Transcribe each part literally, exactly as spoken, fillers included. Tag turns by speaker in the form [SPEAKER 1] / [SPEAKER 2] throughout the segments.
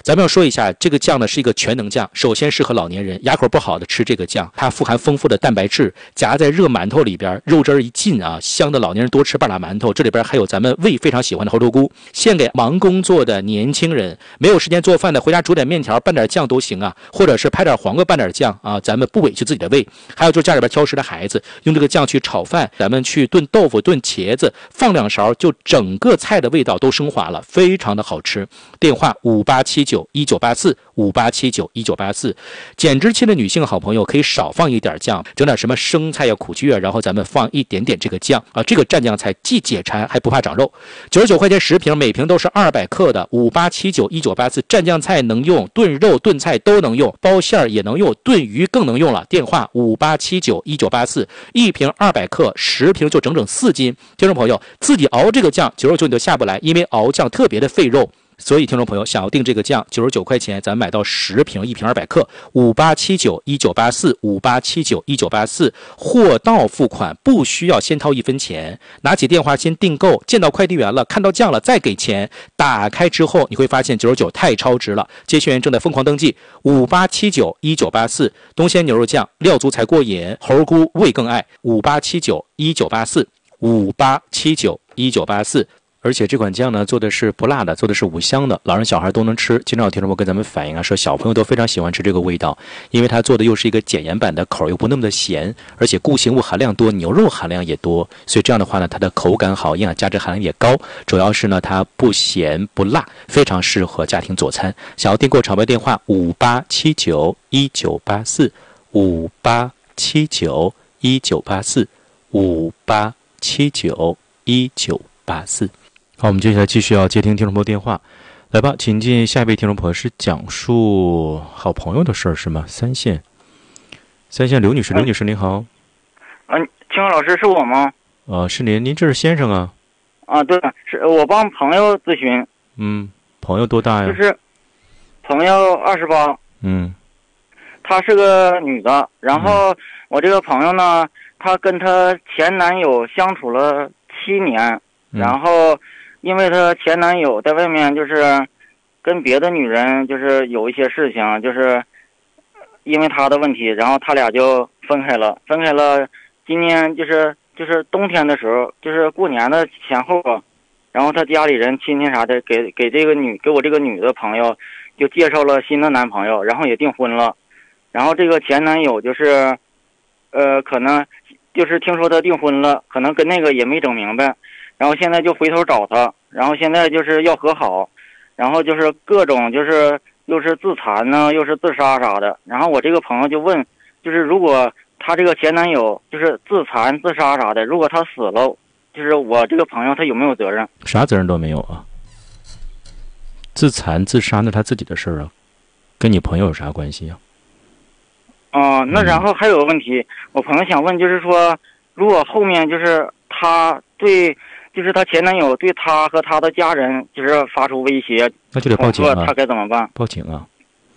[SPEAKER 1] 咱们要说一下，这个酱呢是一个全能酱，首先适合老年人，牙口不好的吃这个酱，它富含丰富的蛋白质，夹在热馒头里边，肉汁儿一进啊，香的老年人多吃半拉馒头。这里边还有咱们胃非常喜欢的猴头菇，献给忙工作的年轻人，没有时间做饭的，回家煮点面条拌点酱都行啊，或者是拍点黄瓜拌点酱啊，咱们不委屈自己的胃。还有就是家里边挑食的孩子，用这个酱去炒饭，咱们去炖豆腐、炖茄子，放两勺，就整个菜的味道都升华了，非常的好吃。电话五八七九一九八四五八七九一九八四。减脂期的女性好朋友可以少放一点酱，整点什么生菜呀、苦苣啊，然后咱们放一点点这个酱啊，这个蘸酱菜既解馋还不怕长肉。九十九块钱十瓶，每瓶都是二百克的。五八七九一九八四，蘸酱菜能用，炖肉炖菜都能用，包馅儿也能用，炖鱼更能用了。电话五八七九一九八四，一瓶二百克，十瓶就整整四斤。听众朋友，自己熬这个酱九十九你都下不来，因为熬酱特别的费肉。所以听众朋友想要订这个酱九十九块钱，咱买到十瓶，一瓶二百克。五八七九一九八四五八七九一九八四，货到付款，不需要先掏一分钱，拿起电话先订购，见到快递员了，看到酱了再给钱。打开之后你会发现九十九太超值了，接线员正在疯狂登记。五八七九一九八四，东鲜牛肉酱料足才过瘾，猴菇味更爱。五八七九一九八四五八七九一九八四。而且这款酱呢做的是不辣的，做的是五香的，老人小孩都能吃。经常有听众朋友跟咱们反映啊，说小朋友都非常喜欢吃这个味道，因为它做的又是一个减盐版的，口又不那么的咸，而且固形物含量多，牛肉含量也多，所以这样的话呢，它的口感好，营养价值含量也高。主要是呢，它不咸不辣，非常适合家庭佐餐。想要订购炒卖电话五八七九一九八四五八七九一九八四五八七九一九八四。好，我们接下来继续要接听听众朋友电话，来吧，请进下一位听众朋友，是讲述好朋友的事儿是吗？三线，三线刘女士，刘女士您好。
[SPEAKER 2] 啊，青红老师是我吗？
[SPEAKER 1] 呃，是您，您这是先生啊？
[SPEAKER 2] 啊，对，是我帮朋友咨询。
[SPEAKER 1] 嗯，朋友多大呀？
[SPEAKER 2] 就是朋友二十八。
[SPEAKER 1] 嗯，
[SPEAKER 2] 她是个女的，然后我这个朋友呢，她跟她前男友相处了七年，
[SPEAKER 1] 嗯、
[SPEAKER 2] 然后。因为她前男友在外面就是跟别的女人就是有一些事情，就是因为他的问题，然后他俩就分开了。分开了，今年就是就是冬天的时候，就是过年的前后，然后他家里人亲戚啥的给给这个女给我这个女的朋友就介绍了新的男朋友，然后也订婚了。然后这个前男友就是呃可能就是听说他订婚了，可能跟那个也没整明白。然后现在就回头找他，然后现在就是要和好，然后就是各种就是又是自残呢，又是自杀啥的。然后我这个朋友就问，就是如果他这个前男友就是自残自杀啥的，如果他死了，就是我这个朋友他有没有责任？
[SPEAKER 1] 啥责任都没有啊。自残自杀那他自己的事儿啊，跟你朋友有啥关系啊？
[SPEAKER 2] 哦、呃，那然后还有个问题，嗯、我朋友想问，就是说，如果后面就是他对。就是她前男友对她和她的家人就是发出威胁，
[SPEAKER 1] 那就得报警啊！
[SPEAKER 2] 她该怎么办？
[SPEAKER 1] 报警啊！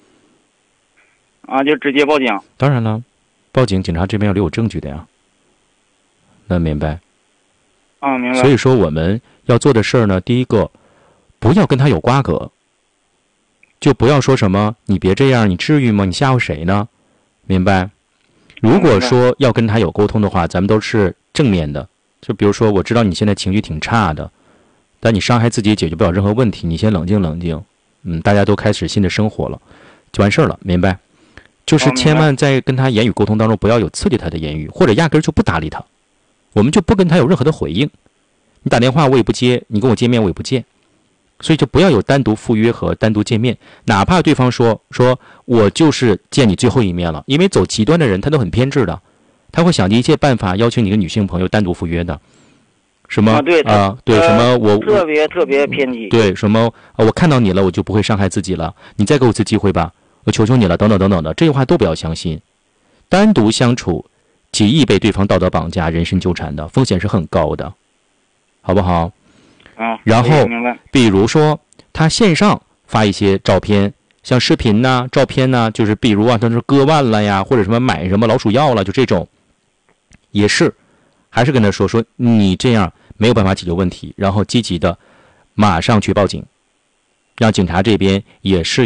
[SPEAKER 2] 啊，就直接报警。
[SPEAKER 1] 当然了，报警，警察这边要留有证据的呀。能明白？
[SPEAKER 2] 啊，明白。
[SPEAKER 1] 所以说我们要做的事儿呢，第一个，不要跟他有瓜葛，就不要说什么你别这样，你至于吗？你吓唬谁呢？明白？如果说要跟他有沟通的话，咱们都是正面的。就比如说，我知道你现在情绪挺差的，但你伤害自己解决不了任何问题，你先冷静冷静。嗯，大家都开始新的生活了，就完事儿了，明白？就是千万在跟他言语沟通当中，不要有刺激他的言语，或者压根儿就不搭理他，我们就不跟他有任何的回应。你打电话我也不接，你跟我见面我也不见，所以就不要有单独赴约和单独见面，哪怕对方说说我就是见你最后一面了，因为走极端的人他都很偏执的。他会想尽一切办法邀请你跟女性朋友单独赴约的，什么啊？
[SPEAKER 2] 对
[SPEAKER 1] 啊，对什么我
[SPEAKER 2] 特别特别偏激，
[SPEAKER 1] 对什么啊？我看到你了，我就不会伤害自己了，你再给我一次机会吧，我求求你了，等等等等的，这些话都不要相信。单独相处，极易被对方道德绑架、人身纠缠的风险是很高的，好不好？
[SPEAKER 2] 啊，
[SPEAKER 1] 然后比如说他线上发一些照片。像视频呐、啊、照片呐、啊，就是比如啊，他说割腕了呀，或者什么买什么老鼠药了，就这种，也是，还是跟他说说你这样没有办法解决问题，然后积极的马上去报警，让警察这边也是